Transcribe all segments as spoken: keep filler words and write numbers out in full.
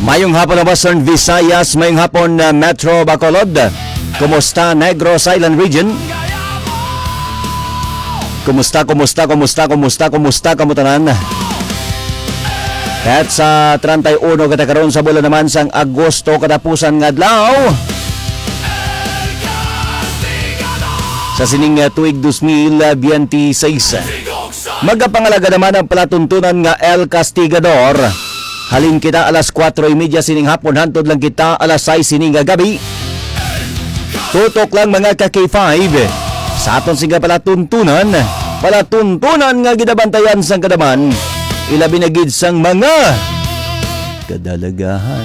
Mayong hapon na Western Visayas, mayong hapon na Metro Bacolod. Kumusta Negros Island Region? Kumusta, kumusta, kumusta, kumusta, kumusta, kamutanan? At sa thirty-one katakaroon sa bulan naman sang Agosto katapusan nga adlaw. Sa sining tuig twenty twenty-six. Magapangalaga naman ang palatuntunan nga El Castigador. Halin kita alas kwatro y media sining hapon, hantod lang kita alas sais sining gabi. Tutok lang mga ka K five. Sa aton siga palatuntunan, palatuntunan nga ginabantayan sang kadaman. Ilabi na gid sang mga kadalagahan.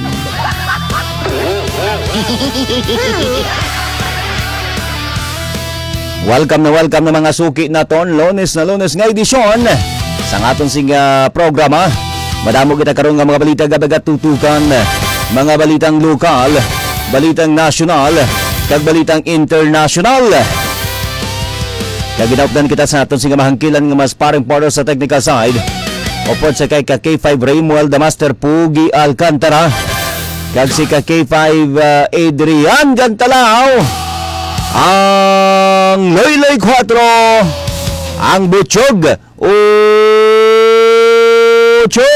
Welcome na welcome na mga suki naton, Lunes na Lunes nga edisyon sa aton singa programa. Madamo kita karon nga mga balita gabagat tutukan, mga balitang lokal, balitang nasyonal, kag balitang international. Kag ginapdan kita sa aton singa mahangkilan nga mas paring part sa technical side. Opod sa kay ka K five Raymuel the Master Pugi Alcantara, kag si ka K five uh, Adrian Gantalao, ang Loyloy Cuatro, ang Butchog Ocho.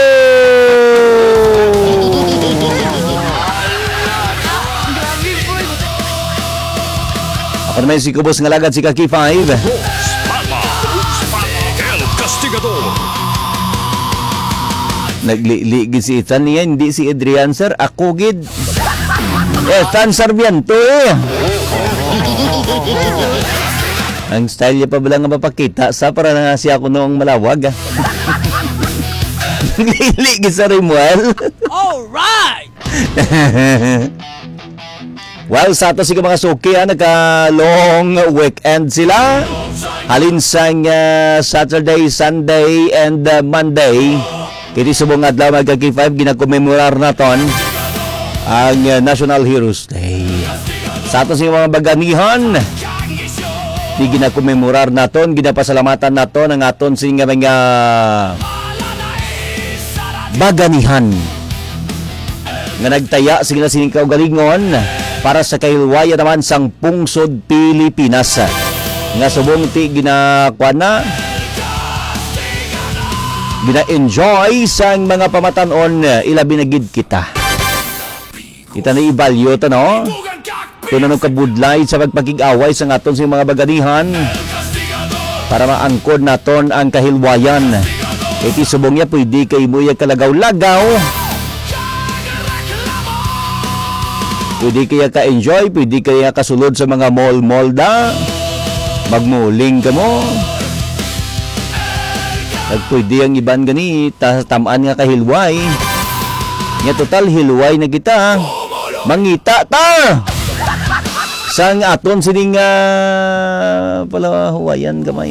Ako naman si Kubos nga lagad si ka K five. El Castigador. Nagligid si Ethan niya, hindi si Adrian sir. Ako gid Ethan Sarmiento eh. Ang style niya pa ba lang nga mapakita sa para na siya ako noong malawag. Nagligid sa Raymuel. Alright! Well, sa ato sige mga suki, ah, nagka-long weekend sila. Halin sang uh, Saturday, Sunday, and uh, Monday. Kiti subong adlaw mga K five, ginakomemorar naton ang uh, National Heroes Day. Sa ato sige mga baganihan, di ginakomemorar naton, ginapasalamatan naton ang aton sige mga baganihan nga nagtaya sila sining kaugalingon para sa kahilwaya naman sang pungsod Pilipinas nga subong ti ginakuan na gina-enjoy sang mga pamatanon, ilabi na gid kita kita na i-value ta no tunanong kabudlay sa pagpakig-away sa aton sa mga baganihan para maangkod naton ang kahilwayan. Iti subong niya pwede kay mo yung kalagaw-lagaw, pwede kaya ka-enjoy, pwede kaya kasulod sa mga mall-mall da, magmuling ka mo, at pwede ang iban gani tamaan nga kahilway nga total hilway na kita, mangita ta sang aton sining uh, pala huwayan gamay.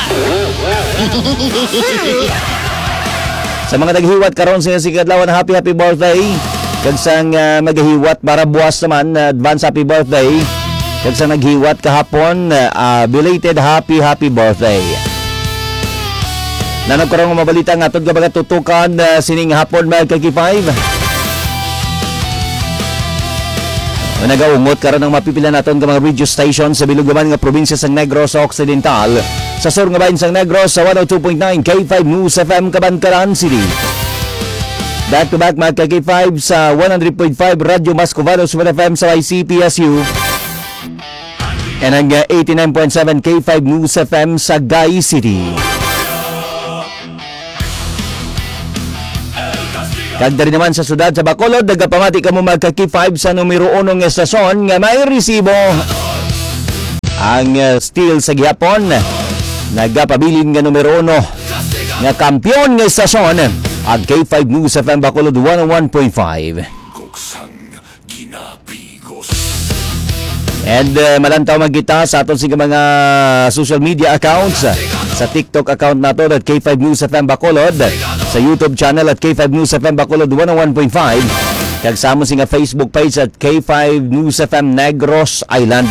Sa mga naghiwat karon sa sikadlawan, happy happy birthday. Kag sang uh, maghiwat para buwas naman, uh, advance happy birthday. Kag sang naghiwat kahapon, uh, belated happy happy birthday. Nanong karong mabalita nga atod kabaga tutukan uh, sining hapon mga K five. Nagaungot karon ang mapipila naton nga mga radio station sa bilugaman nga probinsya sang Negros Occidental. Sa sur nga bahin sang Negros sa one oh two point nine K five News F M Cabancaran City. Back to back mga K five sa one hundred point five Radyo Mascovados F M sa I C P S U. And ang eighty-nine point seven K five News F M sa Gai City. Kagdari naman sa sudad sa Bacolod, nagapamati ka mo magka K five sa numero unong estasyon nga may resibo. Ang uh, steel sa gihapon, nagapabilin nga numero uno nga kampyon nga estasyon, ang K five News F M Bacolod one oh one point five. And uh, malantaw magkita sa aton sige mga social media accounts. Sa TikTok account nato at K five News F M Bacolod, sa YouTube channel at K five News F M Bacolod one oh one point five, kag sa among singa Facebook page at K five News F M Negros Island.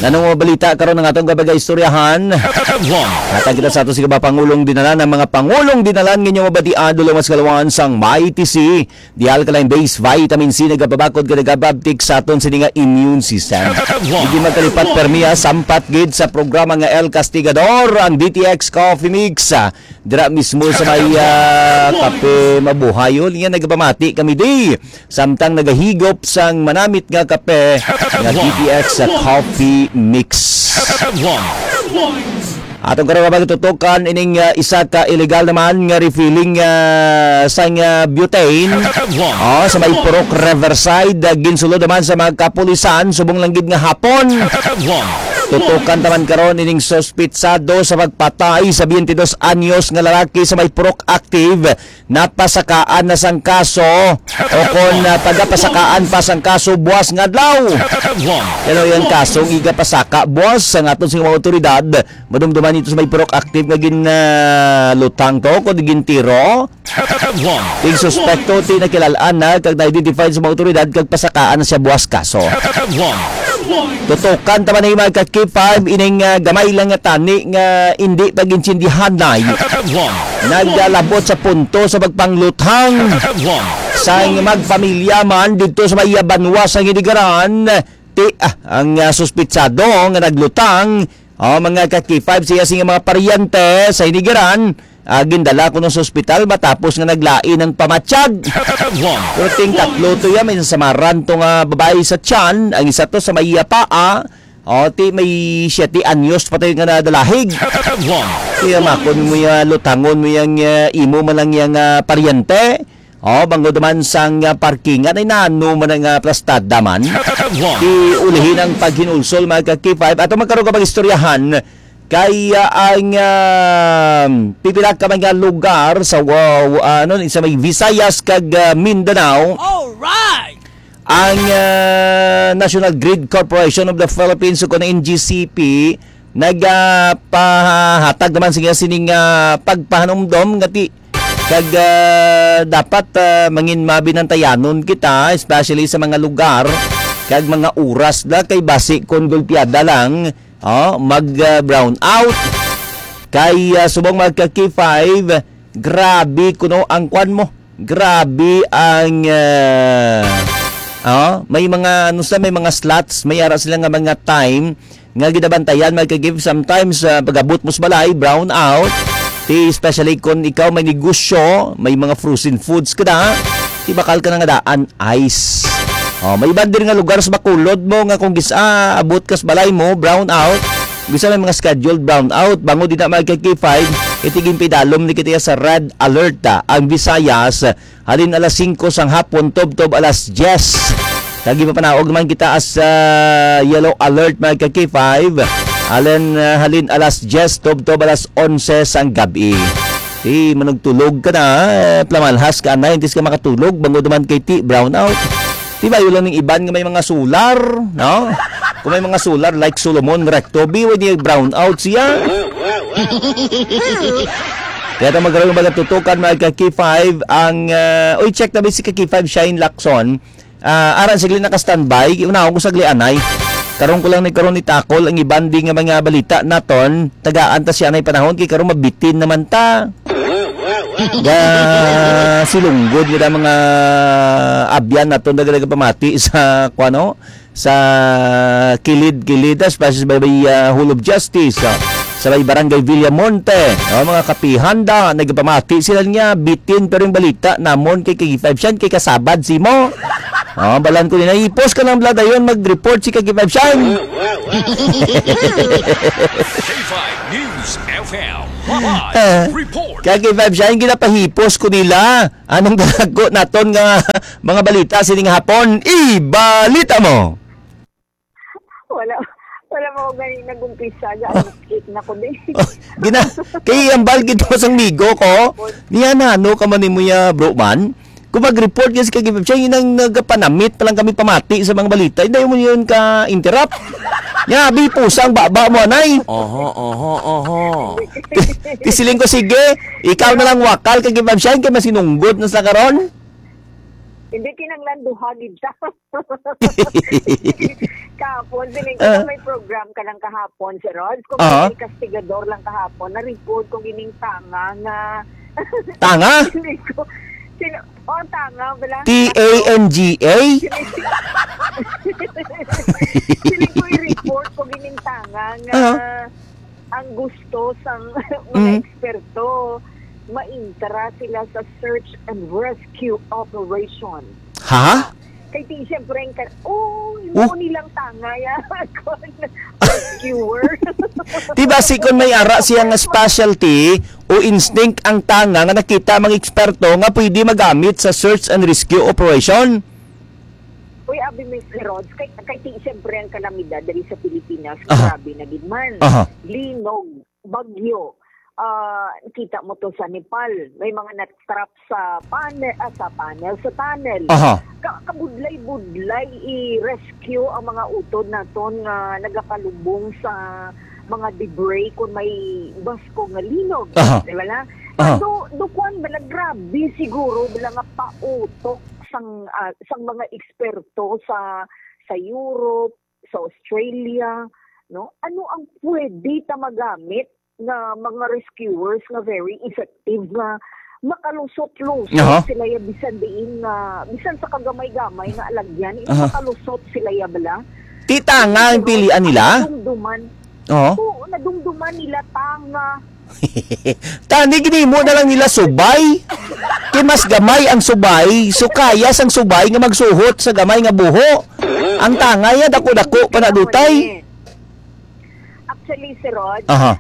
Nanong balita karon ng atong gabagay istoryahan. Hatag kita sa ato si Pangulong dinalan ng mga Pangulong dinalan nginyong mabatian dulo mas kalawan sang May T C. Di alkaline base vitamin C nagapabakod ka nagababtik sa aton sini nga immune system. Hindi magkalipat permiya sampat gid sa programa nga El Castigador ang D T X Coffee Mix. Dira mismo sa may uh, kape mabuhayon nga nagapamati kami di. Samtang nagahigop sang manamit nga kape nga D T X sa Coffee Mix. Atong karon ba tutukan ining uh, isa ka illegal naman nga refilling uh, sa uh, butane oh, sa may Purok Riverside uh, ginsulod naman sa mga kapulisan subong langgid nga hapon. Tutukan taman karon ining sospitsado sa pagpatay sa twenty-dos anyos nga lalaki sa may Purok Active napasakaan na sang kaso o kon uh, pagapasakaan pa sang kaso buwas nga adlaw. Ano yan kasong iga pasaka buwas sa aton sing mga otoridad madumduman ito sa may Purok Active nga gin uh, lutang to ko digin tiro. Ting suspekto ti nakilalaan na kag na-identify sa mga otoridad kag pasakaan na siya buwas kaso. Tutukan taman ay mga K five ining uh, gamay lang nga tani nga hindi paginsindihan nay naglalabot sa punto sa pagpangluthang sa magpamilya man dito sa may Banwa sa Hinigaran ti ah, ang uh, suspitsado nga naglutang oh, mga K five siya sing mga paryente sa Hinigaran uh, gindala ko ng ospital matapos nga naglain ng pamatsyag. Pero ting tatlo to yan may samaran to nga babae sa tiyan ang isa to sa may paa o ti may siyete anyos patay nga nadalahig. Kaya makon mo ya lutangon mo yang uh, imo man lang yang uh, paryente o banggo naman sang uh, parkingan ay nano man ang uh, plastada man ti ulihin ang paghinulsol mga K five ato magkaroon ka bang istoryahan kaya ang uh, pipila ka mga lugar sa wow, ano sa may Visayas kag uh, Mindanao. Alright! Ang uh, National Grid Corporation of the Philippines o kung N G C P nagpahatag uh, naman siya sining uh, pagpahanumdom ngati kag uh, dapat uh, mangin mabinantayanon kita especially sa mga lugar kag mga oras la kay basi kon gulpiada lang oh, mag uh, brown out kay uh, subong magka K five grabe kuno ang kwan mo grabe ang uh, oh, may mga ano sa may mga slots may ara sila nga mga time nga gidabantayan magka-give sometimes uh, pagabot mo sa balay brown out ti especially kung ikaw may negosyo may mga frozen foods ka na ti bakal ka na nga daan ice. Oh, may iban din nga lugar sa Bacolod mo nga kung gisa abot kas balay mo brown out. Bisa may mga scheduled brown out bango di na magka K five itiging pidalom ni kitiya sa red alert ta. Ang Visayas halin alas singko sang hapon tob-tob alas diyes. Lagi pa panaog naman kita as uh, yellow alert magka K five. Halin uh, halin alas diyes tob-tob alas onse sang gabi. Di manugtulog ka na eh, plamalhas ka na hindi ka makatulog bango naman kay ti brown out. Diba yun lang ng iban nga may mga solar, no? Kung may mga solar like Solomon Recto, biwa niya brown out siya. Kaya ito magkaroon ba tutukan mga K five ang, uh, uy check na ba si K five Shine Lacson, uh, aran sigli naka-standby, una ako sagli anay. Karon ko lang nagkaroon ni Takol ang ibanding nga mga balita naton, tagaan ta siya anay panahon, kay karon mabitin naman ta. Ga silunggod gid mga abyan naton dagdag pamati sa kuano sa kilid-kilid especially by, by uh, Hall of Justice uh, sa may barangay Villamonte uh, mga kapihanda nagpamati sila niya bitin pero yung balita namon kay K five Shine kay kasabad si mo. Oh, balan ko nila i-post ka ng vlog ayon mag-report si K five Shine. K five News F M Uh, Report. Kaya K five Shine ginapahipos ko nila anong dalago naton nga mga balita sining hapon ibalita mo. Wala wala mo ganing nagumpisa ga cake na ko din. Oh, gina kay ang balgid mo sang migo ko. Niya na ano ka man mo ya bro man. Kung mag-report kasi kay K five Shine nang nagapanamit pa lang kami pamati sa mga balita. Hindi mo yun ka interrupt. Ya, bi pusang baba mo anay. Oho, oho, oho. Tisiling ko sige, ikaw na lang wakal kay K five Shine kay masinunggod na sa karon. Hindi kinanglan duha gid ta. Kahapon, dinig ko Ah. may program ka lang kahapon, si Rod. Kung Ah. may kastigador lang kahapon, na-report kong ining tanga nga... Tanga? Hindi ko... Sino, oh, tanga, wala. T A N G A? Sili ko i-report kung ining tanga nga Ah. ang gusto sang mga Mm. eksperto maintra sila sa search and rescue operation. Ha? Kay ti siyempre ang kan oh, Oh. mo nilang tanga ya kon rescuer. Diba si kung may ara siyang specialty o instinct ang tanga nga nakita mga eksperto nga pwede magamit sa search and rescue operation? Uy, abi mister Rods, kay, kay ti siyempre ang kalamidad dali sa Pilipinas, Aha. grabe na gid man. Aha. Linog, bagyo. Ah, kita mo to sa Nepal, may mga nat-trap sa panel, ah, sa panel, sa tunnel. Aha. Ka kabudlay-budlay i-rescue ang mga utod naton nga nagakalubong sa mga debris kung may basko nga linog. Aha. Di ba na? Aha. So, dukuan bala grabe siguro bala nga pautok sang ah, sang mga eksperto sa sa Europe, sa Australia, no? Ano ang pwede ta magamit na mga rescuers nga very effective nga makalusot-lusot Aha. sila ya bisan diin nga bisan sa kagamay-gamay nga alagyan Aha. makalusot sila ya bala. Ti tanga ang pilian nila? Nadumduman. Oo. Oo, nadumduman nila tanga. Tani gini mo na lang nila subay. Kay mas gamay ang subay, so kayas ang subay nga magsuhot sa gamay nga buho. Ang tanga ya dako-dako pa na dutay. Actually, si Rod, Aha.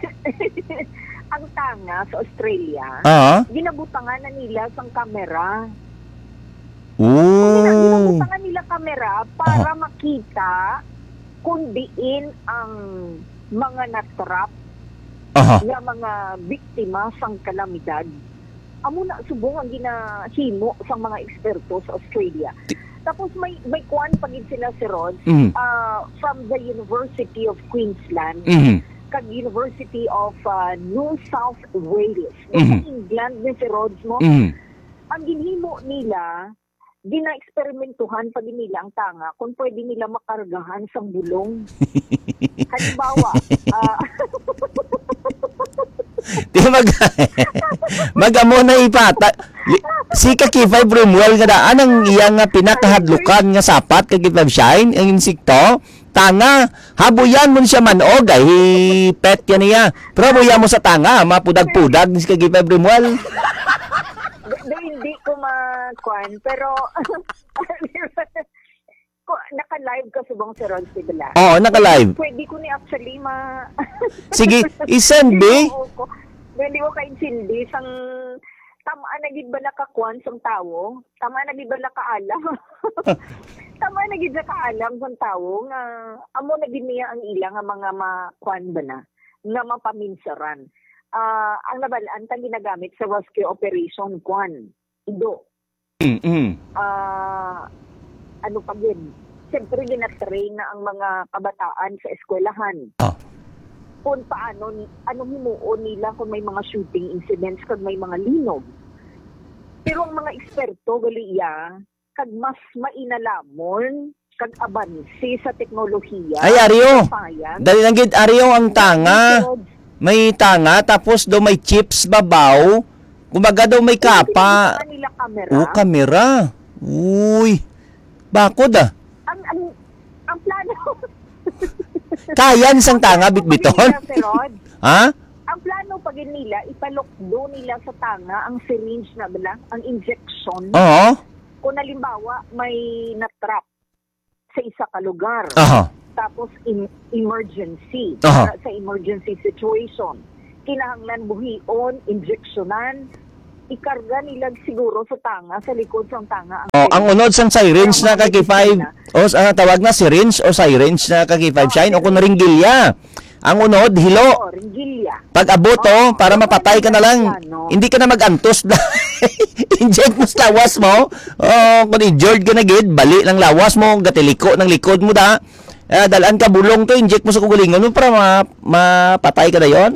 ang tanga sa Australia, Aha. ginabutangan na nila sang kamera. Oo. Ginabutangan nila kamera para makita kung diin ang mga natrap Aha. nga mga biktima sang kalamidad. Amo na subong ang ginahimo sang mga eksperto sa Australia. Tapos may may kuan pagid sila si Rod Mhm. uh, from the University of Queensland Mhm. kag University of uh, New South Wales. Mhm. Sa England ni si Rhodes mo, Mhm. ang ginhimo nila, gina-eksperimentuhan pag nila ang tanga kung pwede nila makargahan sa bulong. Halimbawa, ah, Di mag magamo na ipata. Li- Si Kakifay Brumwell nga daan ang iyang nga pinakahadlukan nga sapat kag Kakifay Shine ang insekto. Tanga, habuyan mo siya manog ay pet yan niya. Pero habuyan mo sa tanga, mapudag-pudag ni si Kakifay Brumwell. d- d- hindi ko ma-kuan, pero ko- naka-live ka subong si Rhodes Tibala. Oo, naka-live. Pwede ko ni actually ma... Sige, isend be. Oo ko. Pwede ko ka-insindi sang tamaan na gid ba nakakuan sang tawo? Tamaan na gid ba nakaalam? Tamaan na gid nakaalam sang tawo nga amo na gid niya ang ilang nga mga makuan ba na nga mapaminsaran. Ah, ang nabalaan tang ginagamit sa rescue operation kuan. Ido. Mm. Ah, ano pa yun? Siyempre, ginatrain na ang mga kabataan sa eskwelahan. Ah. Kung paano, ano himuon nila kung may mga shooting incidents, kung may mga linog. Pero ang mga eksperto, galiya, kag mas mainalamon, kag abansi sa teknolohiya. Ay, Aryo. science, Dali lang gid Aryo ang tanga. May tanga tapos do may chips babaw. Kumaga daw may kapa. Ang nila kamera. O kamera. Uy. Bakod ah. Ang, ang, ang plano. Kayan sang tanga bitbiton. Pag nila, Rod, Ha? ang plano pag nila, ipalokdo nila sa tanga ang syringe na bala, ang injection. Oo. Kung halimbawa, may natrap sa isa ka lugar. Aha. Tapos in emergency, Aha. uh, sa emergency situation. Kinahanglan buhion, injeksyonan, ikarga nila siguro sa tanga, sa likod sa tanga. Oh, ang unod sang syringe na kaki five o uh, tawag na syringe o syringe na kaki five shine o kun ringgilya. Ang unod hilo. Oh, ringgilya. Pag abot Oo, oh, para mapatay ka na lang. ano. Hindi ka na magantos na. Inject mo sa lawas mo. Oh, kung injured ka na gid, bali lang lawas mo, gatiliko ng likod mo da. Eh, dalaan ka bulong to, inject mo sa kugulingon mo para ma mapatay ka na yon.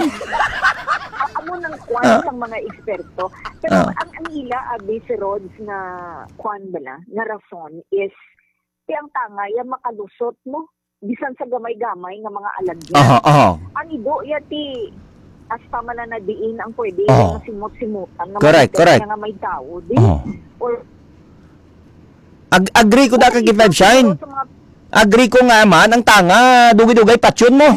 Amo ng kwan Ah. ng mga eksperto. Pero Ah. ang, ang ila, abi si Rhodes na kwan bala, na rason is Tiyang tanga, yan makalusot mo. Bisan sa gamay-gamay nga mga alagyan. Aha, aha. Ang ido, yan ti, hasta man na nadiin ang pwede, Oh. yung simot-simutan. Nga Correct, may- correct. Nga may tao, di? Oh. Or, Ag agree ko da kay Five Shine. Sa mga Agree ko nga man, ang tanga, dugay-dugay patsyon mo.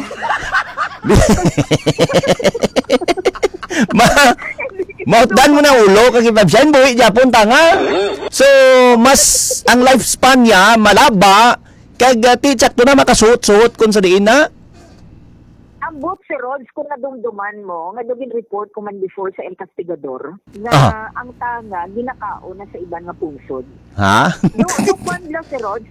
Ma, mautdan mo na ulo kay Five Shine, buhi Japon tanga. So, mas ang lifespan niya malaba kag uh, ti sakto na makasuot-suot kun sa diin na. ambot si Rods kung nadumduman mo, nga dugin report ko man before sa El Castigador, nga Ah. ang tanga, ginakao na sa iban nga pungsod. Ha? Yung, yung kwan lang si Rods,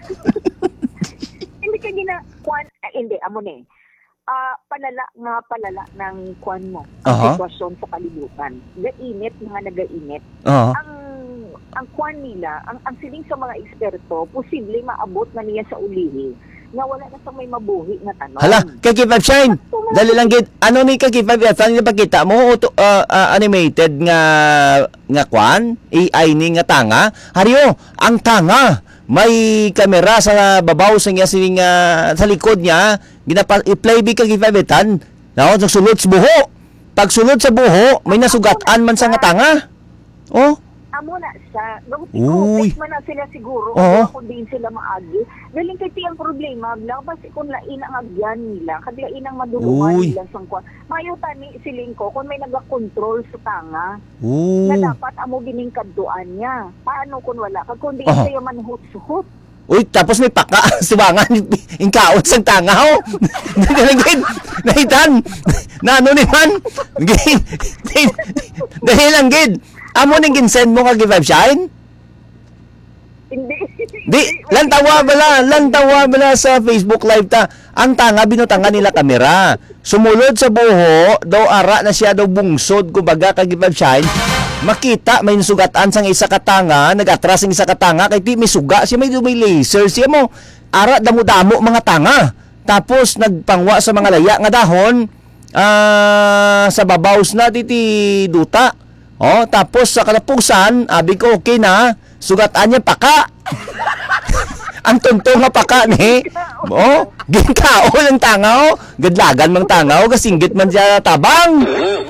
hindi ka gina, kwan, ah, hindi, amo na eh. Ah, palala nga palala ng kwan mo, ang Aha. sitwasyon sa kalibutan. Gainit, mga nagainit. Oo. Ang ang kwan nila, ang, ang siling sa mga eksperto, posible maabot na niya sa ulihi na wala na sa may mabuhi na tanong. Hala, kay Five Shine. Dali lang gid. Ano ni kay Five Shine na pakita mo auto, uh, uh, animated nga nga kwan, A I ni nga tanga. Hariyo, ang tanga may kamera sa babaw sa niya sining uh, sa likod niya. Ginapa i-play bi kay Five Tan. Naon sa sulod sa buho. Pag sulod sa buho, may nasugatan man sa nga tanga. Oh, Amo na siya. Nung Uy. sikupit man na sila siguro, Oo. kung din sila maagi. Galing kay tiyang problema, lang basi kung lain ang agyan nila, kadlain ang madulungan Uy. nila sa kwan. Mayo tani siling ko, kung may nagakontrol sa tanga, oh. na dapat amo gining kadtuan niya. Paano kung wala? Kag kung di Aha. kayo man hut-hut. Uy, tapos may paka, siwangan, ingkaot sa tangaw. Nagin, nahitan. Na ano ni man? Gin, dahil lang gid. Amo ning ginsend mo kag Five Shine? Hindi. Di, lantawa bala, lantawa bala sa Facebook live ta. Ang tanga binutanga nila kamera. Sumulod sa buho, daw ara na siya daw bungsod kumbaga kag Five Shine. Makita may sugatan sang isa ka tanga, nagatras ang isa ka tanga kay ti may suga siya may may laser siya mo. Ara damo-damo mga tanga. Tapos nagpangwa sa mga laya nga dahon ah, sa babaws na titi duta. Oh, tapos sa kalapusan, abi ko okay na, sugatan niya paka. Ang tuntong nga paka ni. Oh, ginkao ng tangaw, gadlagan mang tangaw, gasinggit man siya tabang.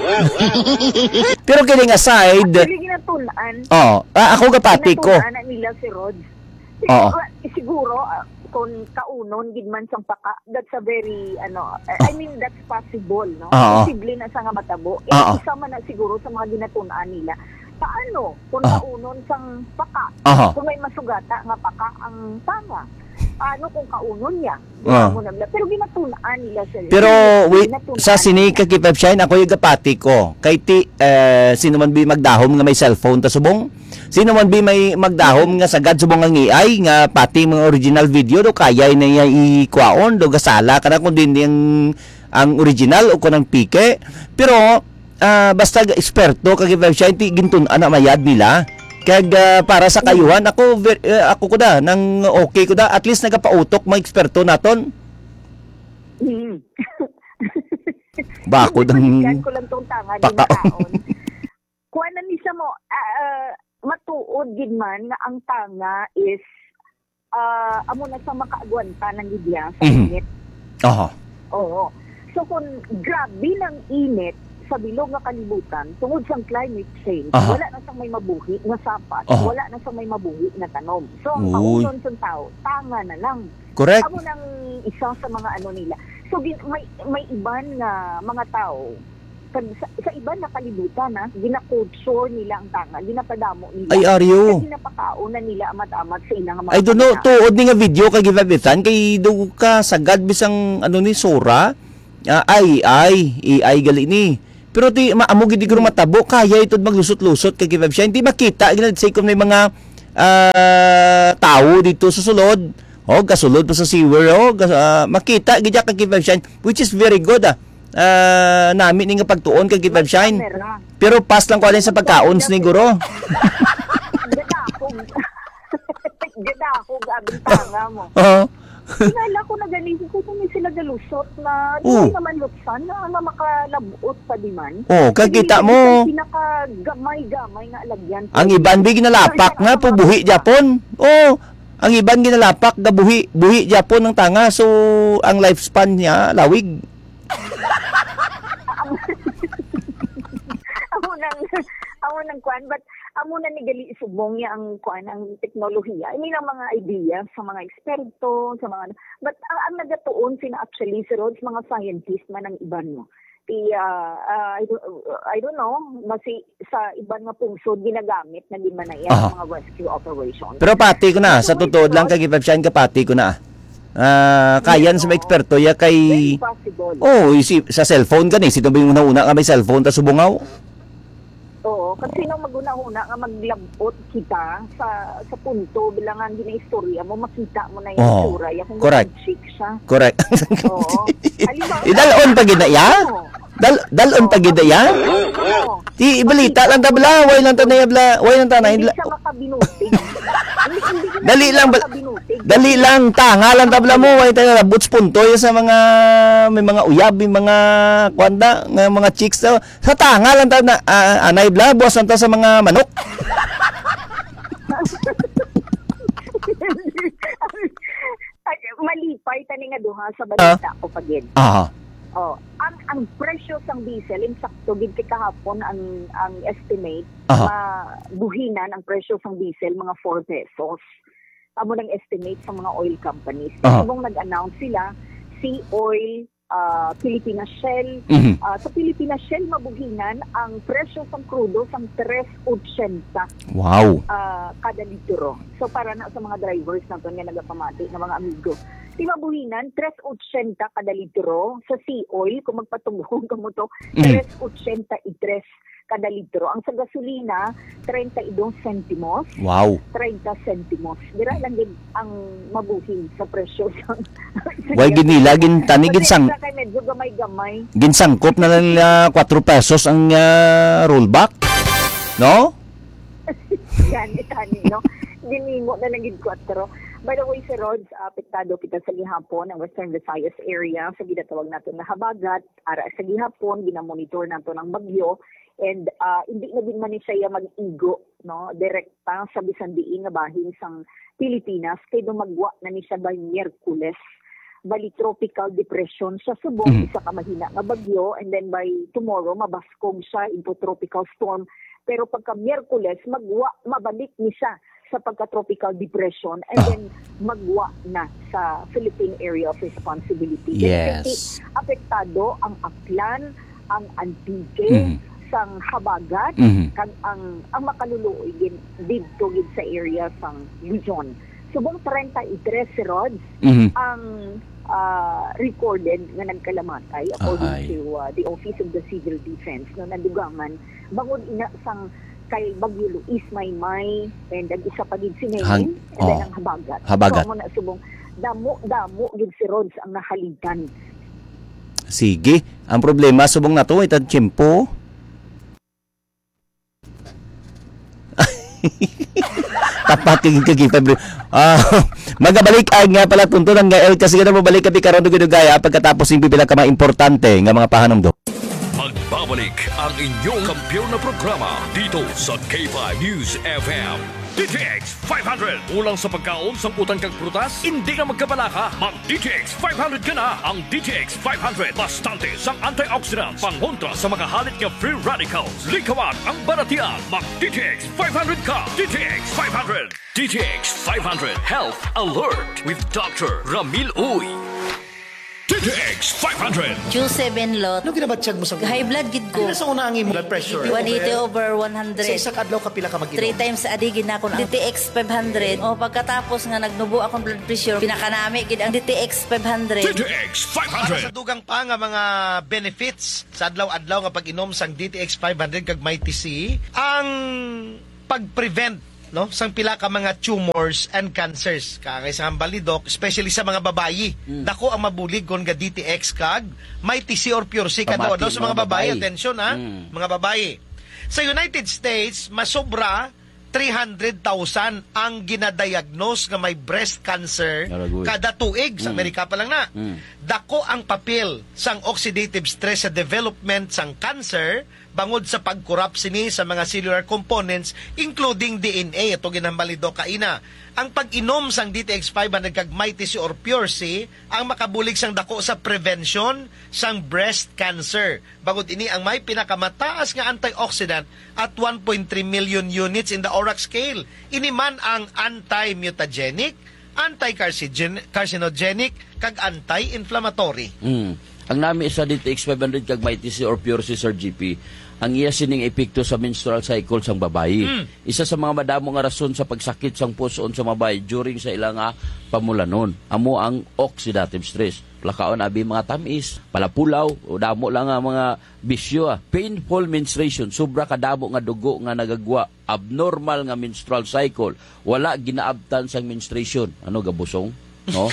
Pero kidding aside, Actually, ginatunan. oh, ah, ako gapati ko. Ginatunan na nila si Rods. Oo. Siguro, siguro ah, kung kaunon, gidman sang paka, that's a very, ano, I mean, that's possible, no? Oo. Posible na sa nga matabo. Eh, Oo. isa man na siguro sa mga ginatunan nila. Paano kung Oo. kaunon sang paka? Oo. Kung may masugata nga paka ang tanga. Paano kung kaunon niya? Oo. Ano na- Pero ginatunan nila sila. Pero wait, Ginatunan sa sinika kay Five Shine, ako yung gapati ko. Kay ti, eh, sino man bi magdahom nga may cellphone ta subong? Sino man bi may magdahom nga sagad subong ang A I nga pati mga original video do kaya na iya ikwaon do gasala kana kun din ang ang original o kunang pike. Pero ah, basta ga- eksperto kay Five Shine ti gintun ana mayad nila. Kag ah, para sa kayuhan ako ver, eh, ako ko da nang okay ko da at least nagapautok mga eksperto naton. Mm. Bakod ang Yan ko lang tong tanga din paka- kaon. Kuha na ni siya mo, ah, ah, matuod gid man nga ang tanga is ah amo na sa makaagwanta ng gidya sa Mhm. init. Aha. Oo. So kung grabe ng init sa bilog nga kalibutan tungod sa climate change, Aha. wala na sa may mabuhi nga sapat, Aha. wala na sa may mabuhi nga tanom. So ang Uy. paunon sa tao, tanga na lang. Correct. Amo nang isa sa mga ano nila. So gin, may may iban nga mga tao kag sa, sa iban na kalibutan na gina-culture nila ang tanga, ginapadamo nila. Ay, Aryo. Kasi ginapakaon na nila amat-amat sa ilang mga I don't know, pagkain. tuod ni nga video kay Givabitan, kay do ka sagad bisang ano ni Sora, ah, ay, ay, A I gali ni. Pero ti, maamo gid ko matabo, kaya itod maglusot-lusot kay Givabitan. Hindi makita, ginad say kung may mga ah, tao dito sa sulod. Oh, gasulod pa sa sewer, oh, gas, ah, makita gid kay Givabitan, which is very good ah. Ah, nami ni nga pagtuon kay Givabitan. Camera. Pero pas lang ko alin sa pagkaon ni guro. Gadakog. Gadakog ang tanga mo. Oo. Kinala ko na ganito ko kung may sila galusot na Oo. di naman lutsan na nga makalabot pa di man. Oh, kagkita mo. Pinakagamay-gamay nga alagyan. Ang iban big na lapak nga po buhi Japon. Oh, Ang iban ginalapak ga buhi, buhi Japon ng tanga, so ang lifespan niya lawig. amo nang amo nang kuan, but amo na ni gali subong niya ang kuan ang teknolohiya. I mean ang mga idea sa mga eksperto, sa mga but ang, ang nagatuon sina actually si Rods, mga scientist man ang iban mo. Di, uh, uh, I, don't, uh, I don't know, masi sa iban nga pungsod ginagamit na di man na yan Aha. mga rescue operations. Pero pati ko na, sa totoo lang kay Pepsian ka pati ko na. Ah, kayan sa mga eksperto ya kay Very possible. oh, si, sa cellphone gani, sino ba yung una-una ka may cellphone ta subungaw? Oo, kasi nung maguna-una nga maglabot kita sa sa punto bilangan ginaistorya mo, makita mo na yung Oo, itsura ya kung correct. chick siya. Correct. Oo. Halimbawa, Idalon pa gid na ya? Dal dalon pa gid na ya? Oo. Ti ibalita lang tabla, way lang tanay bla, way lang tanay. Hindi siya makabinutig. Hindi, hindi ko na Dali siya lang ba- makabinutig. Dali lang tanga lang tabla mo, way tayo boots punto ya sa mga may mga uyab, may mga kwanda, nga mga chicks daw. Sa tanga lang ta na ah, anay bla, boss anta sa mga manok. Ay, malipay tani nga duha sa balita ko pagid. Ah. Oh, ang ang presyo sang diesel insakto gid kay kahapon ang ang estimate Aha. na buhinan ang presyo sang diesel mga four pesos. Amo nang estimate sa mga oil companies. Aha. Subong nag-announce sila, Sea Oil, uh, Pilipinas Shell. Mhm. Uh, sa Pilipinas Shell mabuhinan ang presyo sang krudo sang tres eighty Wow. uh, kada litro. So para na sa mga drivers na nga nagapamati ng mga amigo. Di mabuhinan, tres eighty kada litro sa sea oil, kung magpatungkong ka mo to, Mm. tres eighty-three kada litro. Ang sa gasolina, thirty-two centimos, Wow. thirty centimos. Dira lang din ang mabuhin sa presyo. Way ginila gin tani gin sang Kasi kay medyo gamay-gamay. ginsangkop na lang nila four pesos ang uh, rollback. No? Yan, itani, no? Dinimo na lang gid kwatro. By the way, si Rods, apektado kita sa gihapon ang Western Visayas area sa ginatawag nato na habagat. Ara sa gihapon, ginamonitor nato ng bagyo. And uh, hindi na din man ni siya mag-igo, no? Direkta sa bisan diin nga bahin sang Pilipinas kay dumagwa na ni siya by Miyerkules. Bali tropical depression sa subong, Mhm. isa ka mahina nga bagyo, and then by tomorrow mabaskog siya into tropical storm. Pero pagka Miyerkules, magwa mabalik ni siya sa pagka-tropical depression and Ah. then magwa na sa Philippine Area of Responsibility. Yes. Definitely, apektado ang Aklan, ang Antique, Mhm. sang Habagat, Mhm. kag ang ang makaluluoy gin didto gid sa area sang Luzon. Subong thirty-three si Rods Mhm. ang ah, recorded nga nagkalamatay according Ahay. to ah, the Office of the Civil Defense no nadugangan bangod ina sang kay Bagyo Luis Maymay and ang isa pa gid si Hang- Neneng and then oh. ang Habagat. Habagat. So mo na subong damo damo gid si Rods ang nahalitan. Sige. Ang problema subong na to itad tiyempo. Tapat yung kagipay. Ah, magabalik ang nga pala tunto ng gael kasi na mabalik kami karon ng gaya pagkatapos yung pipila ka mga importante nga mga pahanom do. Magbabalik ang inyong kampiyon na programa dito sa K five News F M. D T X five hundred. Ulang sa pagkaon sa utang kag prutas, hindi na magkabalaka. Mag D T X five hundred ka na. Ang D T X five hundred, bastante sang antioxidants, pangontra sa makahalit nga free radicals. Likawan ang baratian. Mag D T X five hundred ka. D T X five hundred. D T X five hundred Health Alert with Doctor Ramil Uy. D T X five hundred. Q seven lot. Ano ginabatsyag mo sa High blood gid ko. Ano sa una ang imong blood pressure? one eighty over one hundred. Sa isang adlaw ka pila ka mag-inom? Three times a day gid na ako D T X five hundred. O pagkatapos nga nagnubo akong blood pressure, pinakanami gid ang D T X five hundred. D T X five Para hundred. sa dugang pa nga mga benefits sa adlaw-adlaw nga pag-inom sang D T X five hundred kag may T C, ang pag-prevent no sang pila ka mga tumors and cancers kagay sa balidok, especially sa mga babayi. Dako ang mabulig kon ga D T X kag may T C or Pure C kada Pamati, daw sa mga mga babayi. babayi. Attention ha, Mm. mga babayi. Sa United States, masobra three hundred thousand ang ginadiagnose nga may breast cancer Very good. kada tuig sa Amerika pa lang na. Mm. Dako ang papel sang oxidative stress sa development sang cancer bangod sa pagkurap sini sa mga cellular components including D N A. Ito ginambalido kaina. ang pag-inom sang D T X five hundred kag Mighty C or Pure C ang makabulig sang dako sa prevention sang breast cancer. Bagod ini ang may pinakamataas nga antioxidant at one point three million units in the O R A C scale. Ini man ang anti-mutagenic, anti-carcinogenic, kag anti-inflammatory. Mm. Ang nami sa D T X five hundred kag Mighty C or Pure C, Sir G P, ang iya sining epekto sa menstrual cycle sang babayi. Mm. Isa sa mga madamo nga rason sa pagsakit sang puson sa babayi during sa ilang nga pamulanon. Amo ang oxidative stress. Lakaon abi mga tamis, palapulaw, o damo lang nga mga bisyo. Ah. Painful menstruation, sobra kadamo nga dugo nga nagagwa, abnormal nga menstrual cycle, wala ginaabtan sang menstruation. Ano gabusong? No?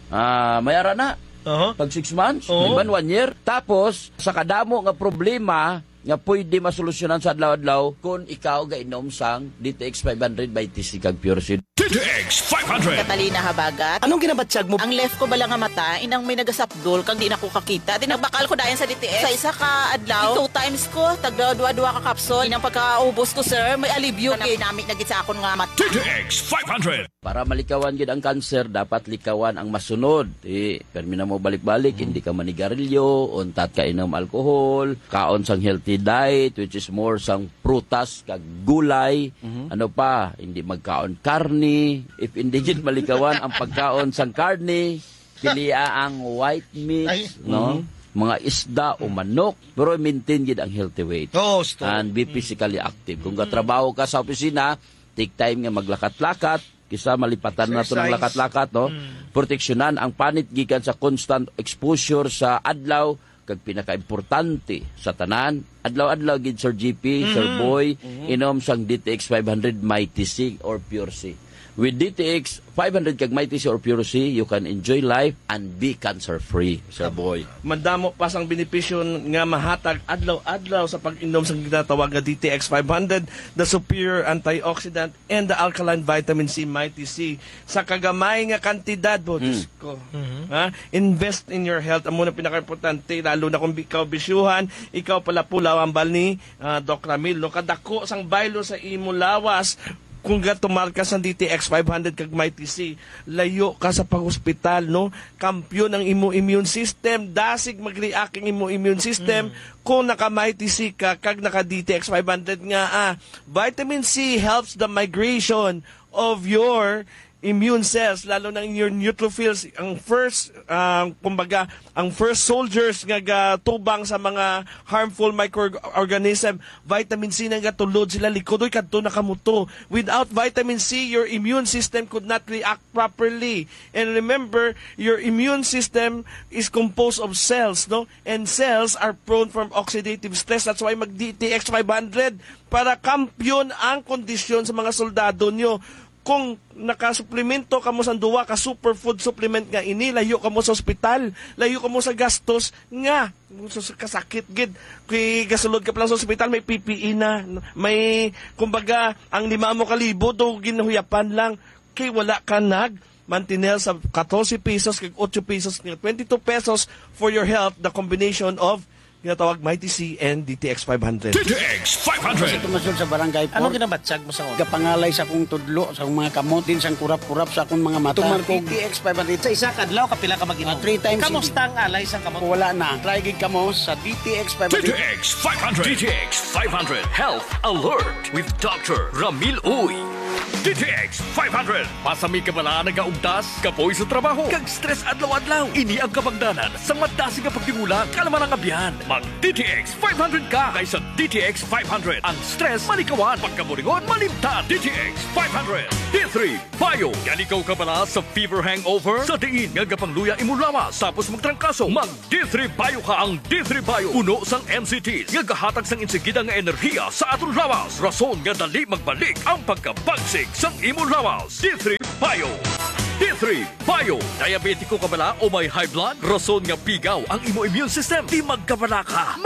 Ah, mayara na. Uh-huh. Pag six months, Oo. iban one year. Tapos, sa kadamo nga problema nga pwede masolusyonan sa adlaw-adlaw kung ikaw gainom sang D T X five hundred by T C kag Pure C. D T X five hundred. Katalina Habagat. Anong ginabatsyag mo? Ang left ko bala nga mata, inang may nagasapdol, kang di na ko kakita. Di nagbakal ko dayan sa D T X. Sa isa ka adlaw, two times ko, tagda dua-dua ka kapsol. Inang pagkaubos ko, sir, may alibyo. Kanang dinamik na gid sa akon nga mata. D T X five hundred. Para malikawan gid ang cancer, dapat likawan ang masunod. Eh, permi na mo balik-balik, hindi ka manigarilyo, untat ka inom alcohol, kaon sang healthy diet, which is more sang prutas kag gulay. Ano pa, hindi magkaon karne. If hindi gid malikawan ang pagkaon sang karne, pilia ang white meat, Ay. no? Mga isda o manok, pero maintain gid ang healthy weight. Oh, stop. And be physically active. Kung katrabaho ka sa opisina, take time nga maglakat-lakat, kisa malipatan na to ng Exercise. lakat-lakat, no? Proteksyonan ang panit gikan sa constant exposure sa adlaw, kag pinaka-importante sa tanan, adlaw-adlaw gid Sir G P, Sir Boy, inom sang D T X five hundred Mighty C or Pure C. With D T X five hundred kag Mighty C or Pure C, you can enjoy life and be cancer-free, Sir Boy. Madamo pa sang benepisyo nga mahatag adlaw-adlaw sa pag-inom sa ginatawag nga D T X five hundred, the superior antioxidant and the alkaline vitamin C Mighty C sa kagamay nga kantidad bo Diyos ko. Ha? Invest in your health. Amo na pinaka-importante, lalo na kung ikaw bisyuhan, ikaw pala pulaw ang bal ni uh, Doc Ramil, no? Kadako sang baylo sa imo lawas. Kung gatumar ka sa D T X five hundred kag Mighty C, layo ka sa pag-hospital, no? Kampyon ang imo immune system, dasig mag-react ang imo immune system kung naka Mighty C ka kag naka D T X five hundred nga. Ah, vitamin C helps the migration of your immune cells, lalo na in your neutrophils, ang first, uh, kumbaga, ang first soldiers nga gatubang sa mga harmful microorganism, vitamin C na gatulod sila likodoy kadto nakamuto. Without vitamin C, your immune system could not react properly. And remember, your immune system is composed of cells, no? And cells are prone from oxidative stress. That's why mag-D T X five hundred para kampyon ang kondisyon sa mga soldado nyo. Kung nakasuplemento ka mo sa duwa ka superfood supplement nga ini, layo ka mo sa ospital, layo ka mo sa gastos nga sa kasakit gid. Kay gasulod ka pa lang sa ospital, may P P E na, may kumbaga ang lima mo kalibo do ginahuyapan lang, kay wala ka nag mantinel sa fourteen pesos kag eight pesos, twenty-two pesos for your health, the combination of ginatawag Mighty C and D T X five hundred. D T X five hundred. Tumasod sa barangay po. Anong ginabatsyag mo sa una? Kapangalay sa akong tudlo, sa akong mga kamot, din sa kurap-kurap sa akong mga mata. Tumar D T X five hundred. Sa isa kadlaw kapila ka mag-inom. Ah, three times Kamusta ang alay sa kamot? Kung wala na, try gig ka mo sa D T X five D T hundred. X five hundred. D T X five hundred. Health Alert with Doctor Ramil Uy. D T X five hundred. Pasami ka bala nagaugtas, kapoy sa trabaho, kag stress adlaw-adlaw. Ini ang kabangdanan sa madasi nga pagtingula, kalaman ang abiyan. Mag D T X five hundred ka kaysa D T X five hundred. Ang stress malikawan, pagkaburingon malimtan. D T X five hundred. D three Bio. Ganikaw ka bala sa fever hangover, sa diin nga gapangluya imong lawas, tapos magtrangkaso. Mag D three Bio ka. Ang D three Bio puno sang M C Ts nga gahatag sang insigida nga enerhiya sa aton lawas. Rason nga dali magbalik ang pagkabagsig sang imong lawas. D three Bio. D three Bio. Diabetiko ka bala o may high blood? Rason nga pigaw ang imo immune system. Di magkabala ka. Mag D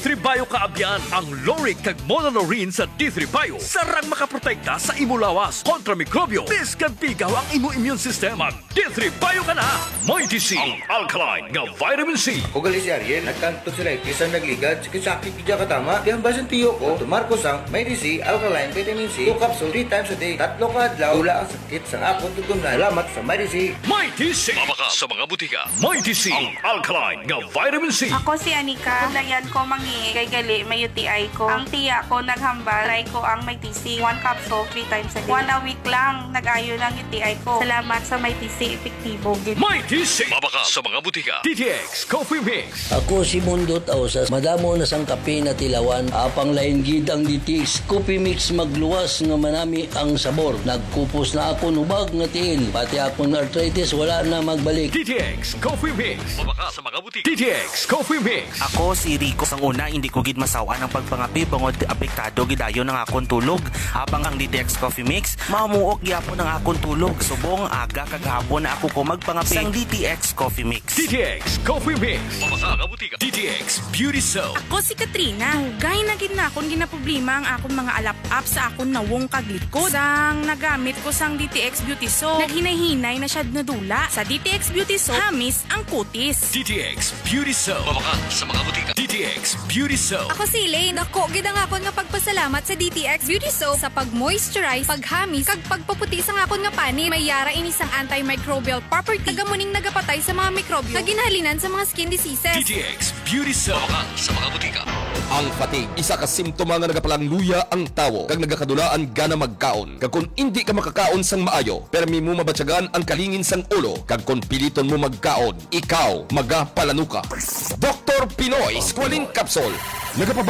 three Bio kaabyan ang Loric kag Monolorine sa D three Bio. Sarang makaprotekta sa imo lawas kontra mikrobyo. Biskan pigaw ang imo immune system. Mag D three Bio ka na. Mighty C, ang alkaline nga vitamin C. Ugali si Ariel, nagkanto sila ikisan nagligad, sakit kidya katama. Di ang basan tiyo ko, tumarko sang may D C, alkaline, vitamin C, two capsule, three times a day. Tatlo ka adlaw, wala ang sakit sang akong tutunan. Salamat sa Mighty C. Mighty C. Mabaka sa mga butika. Mighty C, ang alkaline nga vitamin C. Ako si Anika. Dayan ko mangi kay gali may U T I ko. Ang tiya ko naghambal, try ko ang may T C. One capsule, three times a day. One a week lang, nag-ayo ng U T I ko. Salamat sa may T C, epektibo. Mighty C. Mabaka sa mga butika. D T X Coffee Mix. Ako si Mundot Ausas, madamo na sang kape na tilawan, apang lain gid ang D T X Coffee Mix magluwas nga manami ang sabor. Nagkupos na ako nubag nga tiil, pati akong arthritis wala na magbalik. D T X Coffee Mix. Mabaka sa mga butika. D T X Coffee Mix. Ako si Rico. Sang una, hindi ko gid masawa ng pagpangapi bangod apektado gidayon ng akong tulog. Habang ang D T X Coffee Mix, mamuok gyapon ng akong tulog. Subong aga kagahapon na ako ko magpangapi sang D T X Coffee Mix. D T X Coffee Mix. Mabaka mga butika. D T X Beauty Soap. Ako si Katrina. Hugay na gid na akong ginaproblema ang akong mga alap-up sa akong nawong kaglikod. Sang nagamit ko sang D T X Beauty Soap, naghinay-hinay na siya nadula. Sa D T X Beauty Soap, hamis ang kutis. D T X Beauty Soap. Mabaka sa mga butika. D T X Beauty Soap. Ako si Elaine. Ako gid ang akon nga pagpasalamat sa D T X Beauty Soap sa pag-moisturize, paghamis, kag pagpaputi sa akon nga pani. May yara ini sang antimicrobial property. Tagamuning nagapatay sa mga mikrobyo nga ginhalinan sa mga skin diseases. D T X Beauty Soap. Mabaka sa mga butika. Ang fatigue, isa ka simptoma nga nagapalang luya ang tawo kag nagakadulaan gana magkaon. Kag kun hindi ka makakaon sang maayo, permi mo mabatyagan ang kalingin sang ulo kag kun piliton mo magkaon, ikaw magapalanuka. Doktor Pinoy Squalene Capsule. Nagapaba